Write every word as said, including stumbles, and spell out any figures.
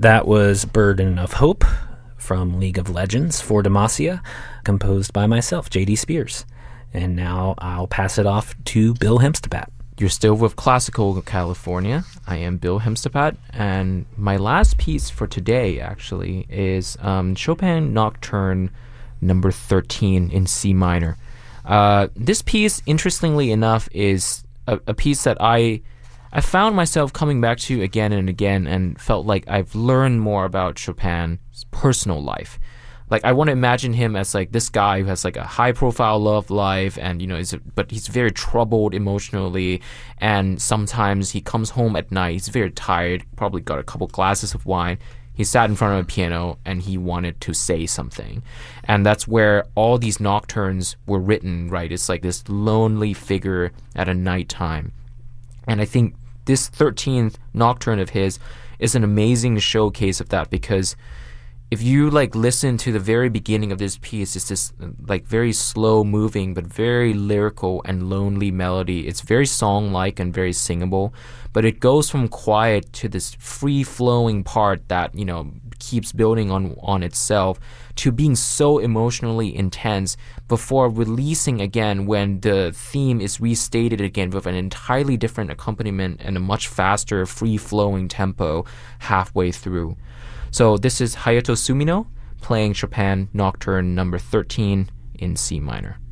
That was Burden of Hope from League of Legends for Demacia, composed by myself, J D Spears. And now I'll pass it off to Bill Hemstepat. You're still with Classical California. I am Bill Hemstepat, and my last piece for today actually is um, Chopin Nocturne number thirteen in C minor. Uh, this piece, interestingly enough, is a, a piece that I I found myself coming back to again and again, and felt like I've learned more about Chopin's personal life. Like, I want to imagine him as like this guy who has like a high profile love life, and you know, he's a, but he's very troubled emotionally, and sometimes he comes home at night, he's very tired, probably got a couple glasses of wine. He sat in front of a piano and he wanted to say something. And that's where all these nocturnes were written, right? It's like this lonely figure at a nighttime. And I think this thirteenth nocturne of his is an amazing showcase of that, because if you like listen to the very beginning of this piece, it's this like very slow moving but very lyrical and lonely melody. It's very song-like and very singable, but it goes from quiet to this free-flowing part that, you know, keeps building on on itself, to being so emotionally intense before releasing again when the theme is restated again with an entirely different accompaniment and a much faster, free-flowing tempo halfway through. So this is Hayato Sumino playing Chopin Nocturne number thirteen in C minor.